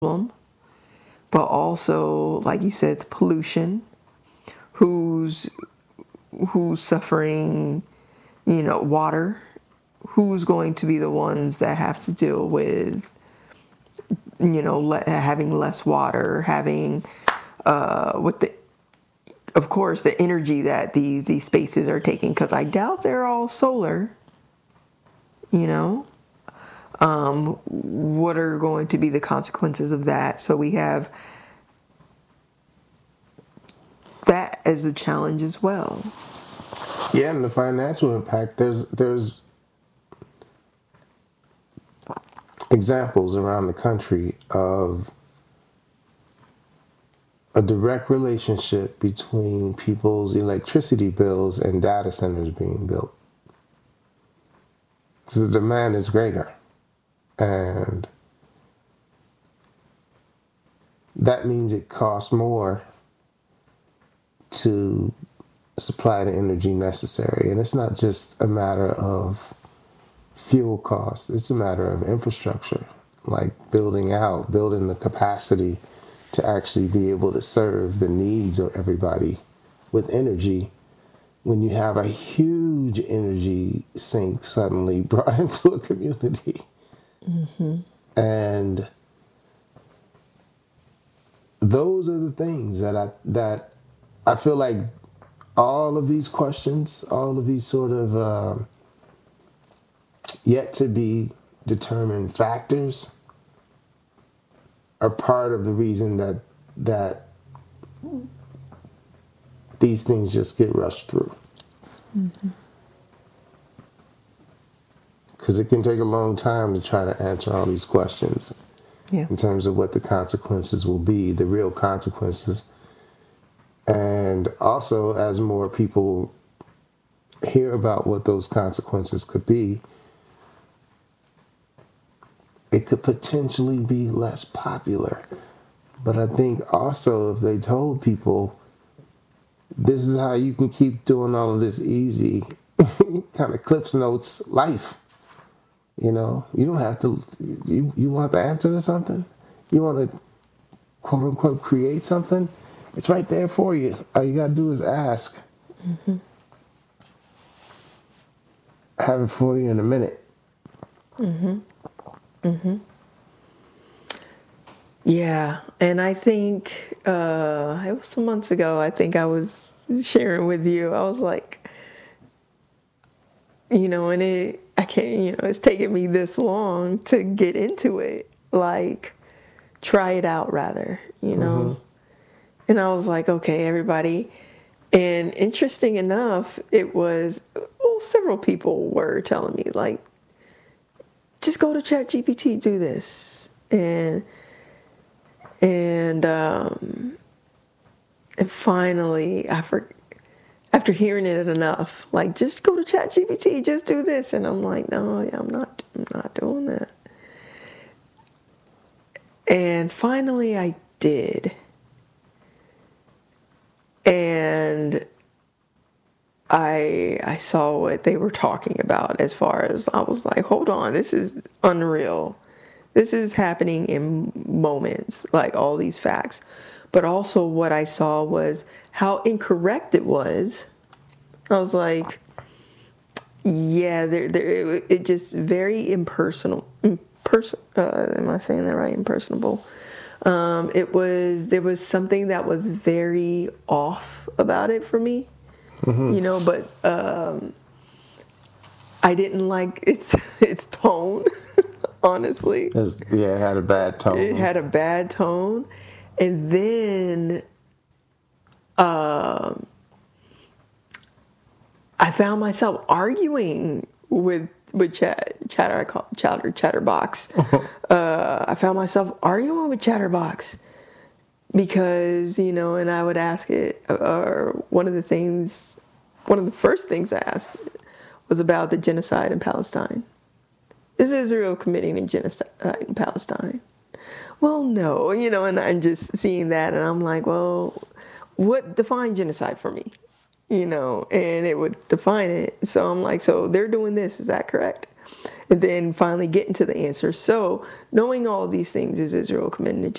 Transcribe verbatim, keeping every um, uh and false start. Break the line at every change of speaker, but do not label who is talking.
problem, but also, like you said, the pollution. Who's who's suffering, you know, water? Who's going to be the ones that have to deal with, you know, le- having less water, having, uh, with the, of course, the energy that these these spaces are taking? Because I doubt they're all solar. You know, um, what are going to be the consequences of that? So we have that as a challenge as well.
Yeah, and the financial impact. There's there's examples around the country of a direct relationship between people's electricity bills and data centers being built. Because the demand is greater. And that means it costs more to supply the energy necessary. And it's not just a matter of fuel costs, it's a matter of infrastructure, like building out, building the capacity to actually be able to serve the needs of everybody with energy when you have a huge energy sink suddenly brought into a community. Mm-hmm. And those are the things that I that I feel like all of these questions, all of these sort of uh, yet to be determined factors are part of the reason that that these things just get rushed through. Because mm-hmm. it can take a long time to try to answer all these questions. Yeah. In terms of what the consequences will be, the real consequences. And also, as more people hear about what those consequences could be, it could potentially be less popular. But I think also if they told people, this is how you can keep doing all of this easy, kind of Cliff's Notes life. You know, you don't have to, you, you want the answer to something? You want to, quote unquote, create something? It's right there for you. All you got to do is ask. Mm-hmm. Have it for you in a minute.
Mm-hmm. Mm-hmm. Yeah, and I think uh, it was some months ago, I think I was sharing with you, I was like, you know, and it, I can't, you know, it's taken me this long to get into it, like, try it out rather, you know, mm-hmm. And I was like, okay, everybody, and interesting enough, it was, well, several people were telling me, like, just go to ChatGPT, do this, and and um, and finally, after after hearing it enough, like, just go to ChatGPT, just do this, and I'm like, no, I'm not, I'm not doing that. And finally, I did, and I I saw what they were talking about as far as, I was like, hold on, this is unreal. This is happening in moments, like all these facts. But also what I saw was how incorrect it was. I was like, yeah, there, there, it, it just very impersonal. Imperson, uh, am I saying that right? Impersonable. Um, it was, there was something that was very off about it for me. Mm-hmm. You know, but um, I didn't like its its tone, honestly.
It's, yeah, it had a bad tone.
It had a bad tone. And then um, I found myself arguing with with chat, chatter, I call chatter, Chatterbox. uh, I found myself arguing with Chatterbox. Because, you know, and I would ask it, or one of the things, one of the first things I asked was about the genocide in Palestine. Is Israel committing a genocide in Palestine? Well, no, you know, and I'm just seeing that, and I'm like, well, what define genocide for me? You know, and it would define it. So I'm like, so they're doing this, is that correct? And then finally getting to the answer. So knowing all these things, is Israel committing a